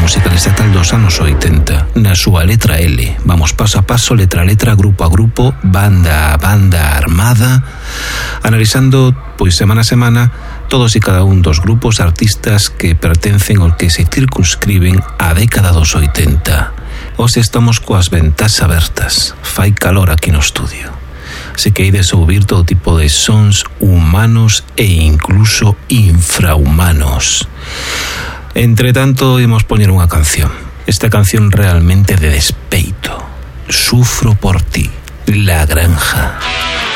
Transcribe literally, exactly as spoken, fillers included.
música estatal dos anos oitenta, na súa letra L. Vamos paso a paso, letra a letra, grupo a grupo, banda a banda armada, analizando, pois semana a semana, todos e cada un dos grupos artistas que pertencen ou que se circunscriben á década dos oitenta. Hoxe estamos coas ventás abertas, fai calor aquí no estudio. Así que ides a ouvir todo tipo de sons humanos e incluso infrahumanos. Entre tanto, imos poñer unha canción. Esta canción realmente de despeito. Sufro por ti, La Granja.